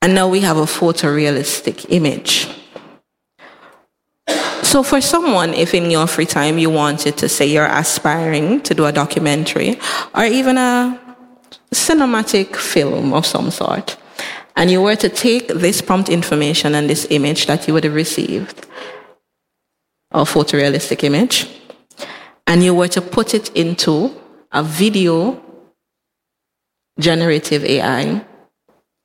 And now we have a photorealistic image. So for someone, if in your free time you wanted to say you're aspiring to do a documentary or even a cinematic film of some sort, and you were to take this prompt information and this image that you would have received, a photorealistic image, and you were to put it into a video generative AI,